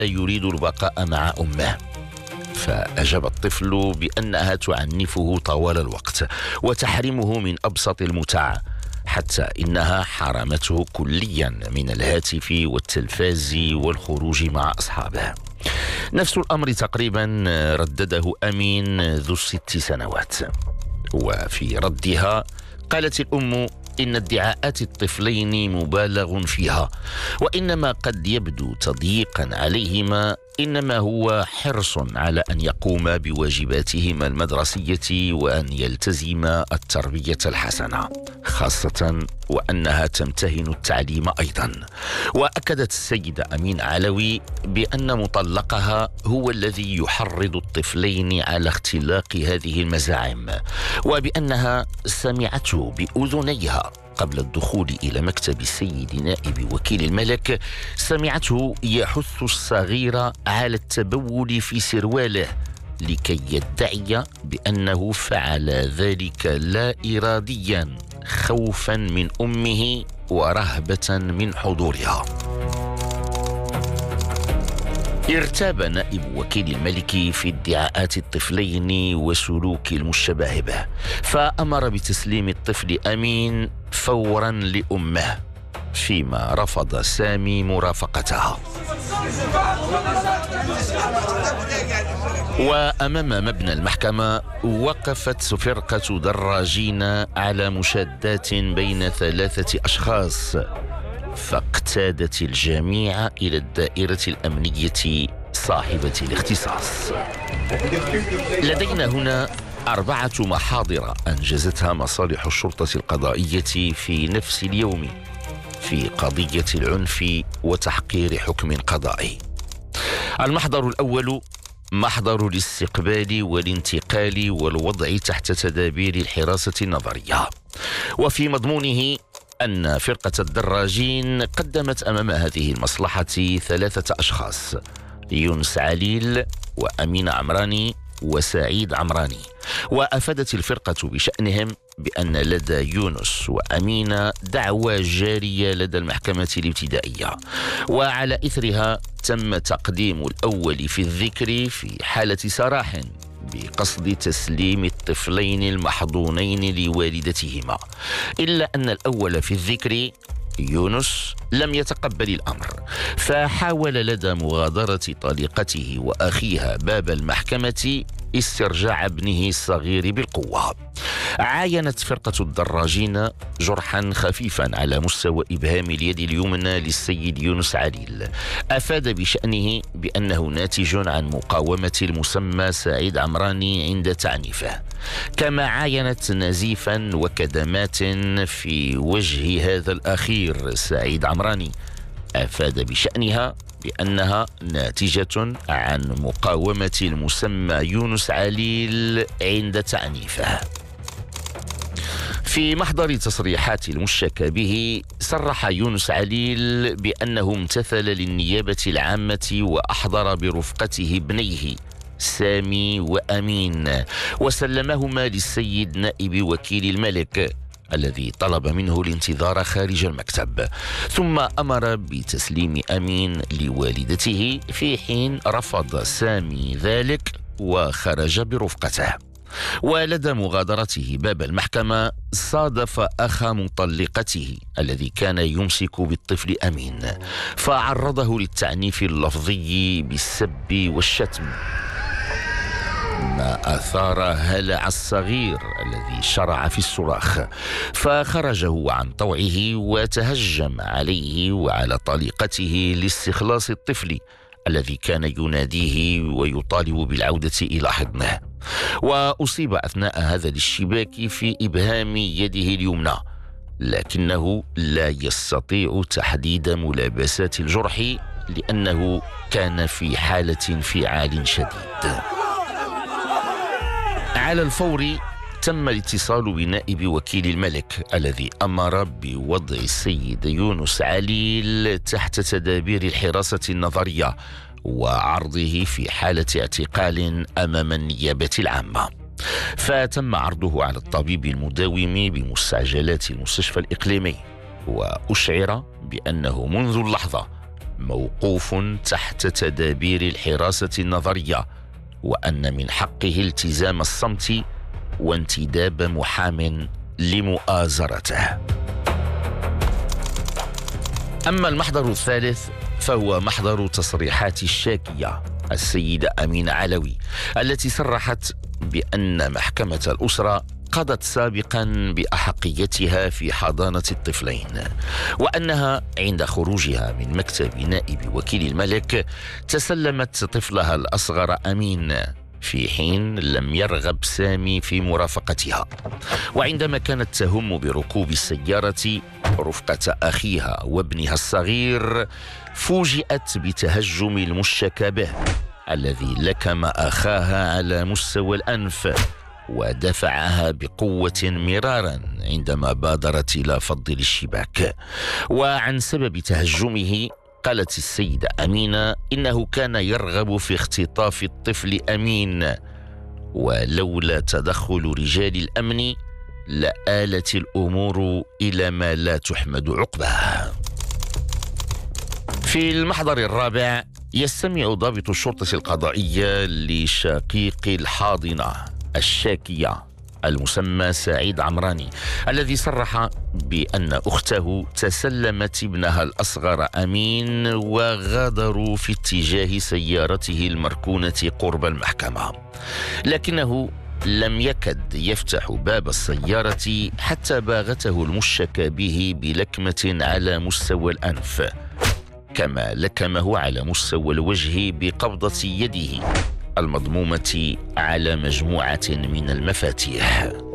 يريد البقاء مع أمه. فأجاب الطفل بأنها تعنفه طوال الوقت وتحرمه من أبسط المتع، حتى إنها حرمته كليا من الهاتف والتلفاز والخروج مع أصحابه. نفس الأمر تقريبا ردده أمين ذو 6 سنوات. وفي ردها قالت الأم إن ادعاءات الطفلين مبالغ فيها، وإنما قد يبدو تضييقا عليهما إنما هو حرص على أن يقوما بواجباتهما المدرسية وأن يلتزما التربية الحسنة، خاصة وأنها تمتهن التعليم أيضا. وأكدت السيدة أمين علوي بأن مطلقها هو الذي يحرض الطفلين على اختلاق هذه المزاعم، وبأنها سمعته بأذنيها قبل الدخول إلى مكتب السيد نائب وكيل الملك، سمعته يحث الصغير على التبول في سرواله لكي يدعي بأنه فعل ذلك لا إراديا خوفا من أمه ورهبة من حضورها. ارتاب نائب وكيل الملك في ادعاءات الطفلين وسلوك المشتبه به، فأمر بتسليم الطفل أمين فورا لأمه، فيما رفض سامي مرافقتها. وأمام مبنى المحكمة وقفت فرقة دراجين على مشادات بين 3 أشخاص، فاقتادت الجميع إلى الدائرة الأمنية صاحبة الاختصاص. لدينا هنا 4 محاضر أنجزتها مصالح الشرطة القضائية في نفس اليوم في قضية العنف وتحقير حكم قضائي. المحضر الأول محضر الاستقبال والانتقال والوضع تحت تدابير الحراسة النظرية، وفي مضمونه أن فرقة الدراجين قدمت أمام هذه المصلحة 3 أشخاص: يونس عليل وأمين عمراني وسعيد عمراني. وأفادت الفرقة بشأنهم بأن لدى يونس وأمين دعوى جارية لدى المحكمة الابتدائية، وعلى إثرها تم تقديم الأول في الذكر في حالة سراح بقصد تسليم الطفلين المحضونين لوالدتهما، إلا أن الأول في الذكر يونس لم يتقبل الأمر، فحاول لدى مغادرة طليقته وأخيها باب المحكمة استرجاع ابنه الصغير بالقوة. عاينت فرقة الدراجين جرحا خفيفا على مستوى إبهام اليد اليمنى للسيد يونس عليل، أفاد بشأنه بأنه ناتج عن مقاومة المسمى سعيد عمراني عند تعنيفه، كما عاينت نزيفا وكدمات في وجه هذا الأخير سعيد عمراني، أفاد بشأنها بأنها ناتجة عن مقاومة المسمى يونس عليل عند تعنيفه. في محضر تصريحات المشتكى به صرح يونس عليل بأنه امتثل للنيابة العامة وأحضر برفقته ابنيه سامي وأمين، وسلمهما للسيد نائب وكيل الملك الذي طلب منه الانتظار خارج المكتب، ثم أمر بتسليم أمين لوالدته، في حين رفض سامي ذلك وخرج برفقته. ولدى مغادرته باب المحكمة صادف أخا مطلقته الذي كان يمسك بالطفل أمين، فعرضه للتعنيف اللفظي بالسب والشتم، ما أثار هلع الصغير الذي شرع في الصراخ، فخرجه عن طوعه وتهجم عليه وعلى طليقته لاستخلاص الطفل الذي كان يناديه ويطالب بالعودة إلى حضنه. وأصيب أثناء هذا الاشتباك في إبهام يده اليمنى، لكنه لا يستطيع تحديد ملابسات الجرح لأنه كان في حالة انفعال شديد. على الفور تم الاتصال بنائب وكيل الملك الذي أمر بوضع السيد يونس عليل تحت تدابير الحراسة النظرية وعرضه في حالة اعتقال أمام النيابة العامة، فتم عرضه على الطبيب المداوم بمستعجلات المستشفى الإقليمي، وأشعر بأنه منذ اللحظة موقوف تحت تدابير الحراسة النظرية، وأن من حقه التزام الصمت وانتداب محام لمؤازرته. أما المحضر الثالث فهو محضر تصريحات الشاكية السيدة أمينة علوي، التي صرحت بأن محكمة الأسرة قضت سابقا بأحقيتها في حضانة الطفلين، وأنها عند خروجها من مكتب نائب وكيل الملك تسلمت طفلها الأصغر أمين، في حين لم يرغب سامي في مرافقتها. وعندما كانت تهم بركوب السيارة رفقة أخيها وابنها الصغير، فوجئت بتهجم المشتكى به الذي لكم أخاها على مستوى الأنف ودفعها بقوة مرارا عندما بادرت إلى فض الشباك. وعن سبب تهجمه قالت السيدة أمينة إنه كان يرغب في اختطاف الطفل أمين، ولولا تدخل رجال الأمن لآلت الأمور إلى ما لا تحمد عقباه. في المحضر الرابع يستمع ضابط الشرطة القضائية لشقيق الحاضنة الشاكية المسمى سعيد عمراني، الذي صرح بأن أخته تسلمت ابنها الأصغر أمين وغادروا في اتجاه سيارته المركونة قرب المحكمة، لكنه لم يكد يفتح باب السيارة حتى باغته المشتكى به بلكمة على مستوى الأنف، كما لكمه على مستوى الوجه بقبضة يده المضمومة على مجموعة من المفاتيح.